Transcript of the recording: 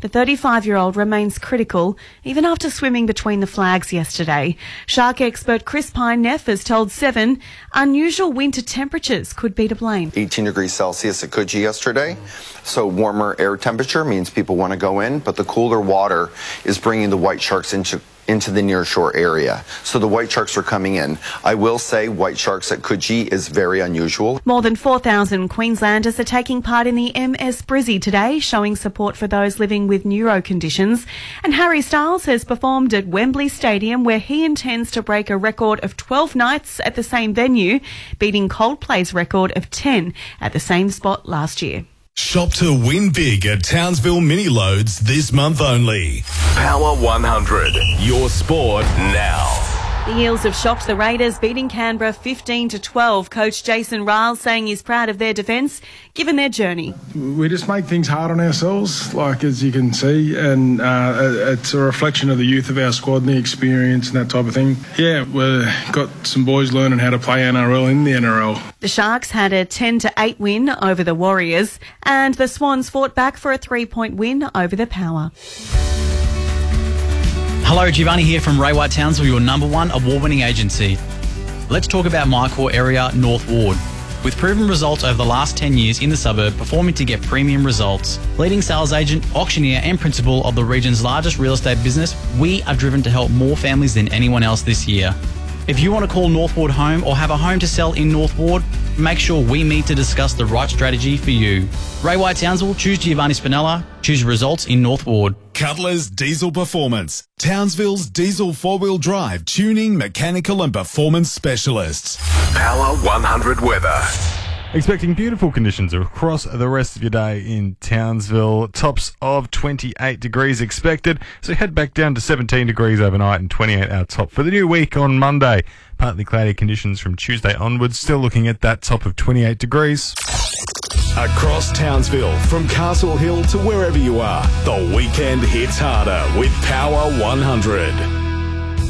The 35-year-old remains critical, even after swimming between the flags yesterday. Shark expert Chris Pine-Neff has told Seven unusual winter temperatures could be to blame. 18 degrees Celsius at Coogee yesterday, so warmer air temperature means people want to go in, but the cooler water is bringing the white sharks into the nearshore area. So the white sharks are coming in. I will say white sharks at Coogee is very unusual. More than 4,000 Queenslanders are taking part in the MS Brizzy today, showing support for those living with neuro conditions. And Harry Styles has performed at Wembley Stadium, where he intends to break a record of 12 nights at the same venue, beating Coldplay's record of 10 at the same spot last year. Shop to win big at Townsville Mini Loads this month only. Power 100, your sport now. The Eels have shocked the Raiders, beating Canberra 15-12. Coach Jason Riles saying he's proud of their defence, given their journey. We just make things hard on ourselves, like as you can see, and it's a reflection of the youth of our squad and the experience and that type of thing. Yeah, we've got some boys learning how to play NRL in the NRL. The Sharks had a 10-8 win over the Warriors, and the Swans fought back for a 3-point win over the Power. Hello, Giovanni here from Ray White Townsville, your #1 award-winning agency. Let's talk about my core area, North Ward. With proven results over the last 10 years in the suburb, performing to get premium results. Leading sales agent, auctioneer and principal of the region's largest real estate business, we are driven to help more families than anyone else this year. If you want to call North Ward home or have a home to sell in North Ward, make sure we meet to discuss the right strategy for you. Ray White Townsville, choose Giovanni Spinella, choose results in North Ward. Cutler's Diesel Performance, Townsville's diesel four-wheel drive, tuning, mechanical and performance specialists. Power 100 weather. Expecting beautiful conditions across the rest of your day in Townsville. Tops of 28 degrees expected, so head back down to 17 degrees overnight and 28 our top for the new week on Monday. Partly cloudy conditions from Tuesday onwards, still looking at that top of 28 degrees. Across Townsville, from Castle Hill to wherever you are, the weekend hits harder with Power 100.